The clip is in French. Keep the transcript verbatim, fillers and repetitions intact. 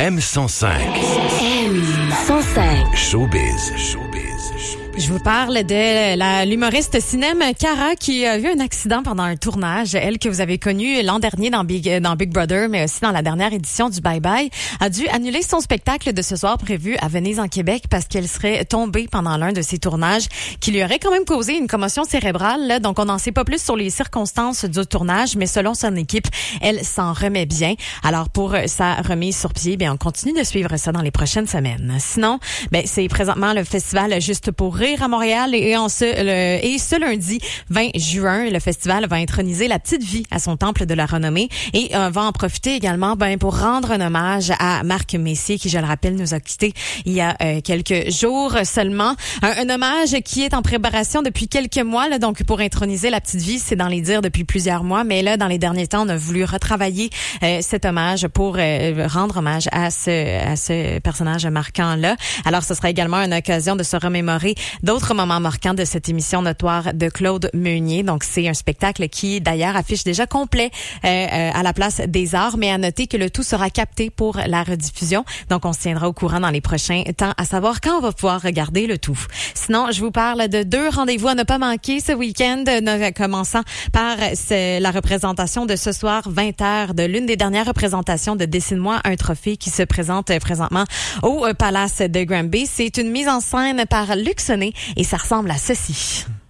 M cent cinq. M cent cinq. Showbiz. Showbiz. Je vous parle de la, l'humoriste Sinem Cara qui a eu un accident pendant un tournage. Elle que vous avez connue l'an dernier dans Big, dans Big Brother, mais aussi dans la dernière édition du Bye Bye, a dû annuler son spectacle de ce soir prévu à Venise en Québec parce qu'elle serait tombée pendant l'un de ses tournages qui lui aurait quand même causé une commotion cérébrale. Là. Donc, on n'en sait pas plus sur les circonstances du tournage, mais selon son équipe, elle s'en remet bien. Alors, pour sa remise sur pied, bien, on continue de suivre ça dans les prochaines semaines. Sinon, ben, c'est présentement le festival Juste pour rire à Montréal et, en ce, le, et ce lundi vingt juin, le festival va introniser la petite vie à son temple de la renommée et euh, va en profiter également ben, pour rendre un hommage à Marc Messier qui, je le rappelle, nous a quittés il y a euh, quelques jours seulement. Un, un hommage qui est en préparation depuis quelques mois, là, donc pour introniser la petite vie, c'est dans les dires depuis plusieurs mois, mais là, dans les derniers temps, on a voulu retravailler euh, cet hommage pour euh, rendre hommage à ce, à ce personnage marquant-là. Alors, ce sera également une occasion de se remémorer d'autres moments marquants de cette émission notoire de Claude Meunier. Donc, c'est un spectacle qui, d'ailleurs, affiche déjà complet euh, euh, à la place des Arts, mais à noter que le tout sera capté pour la rediffusion. Donc, on se tiendra au courant dans les prochains temps à savoir quand on va pouvoir regarder le tout. Sinon, je vous parle de deux rendez-vous à ne pas manquer ce week-end, commençant par la représentation de ce soir, vingt heures, de l'une des dernières représentations de Dessine-moi un trophée qui se présente présentement au Palace de Granby. C'est une mise en scène par Luc Sonnet et ça ressemble à ceci.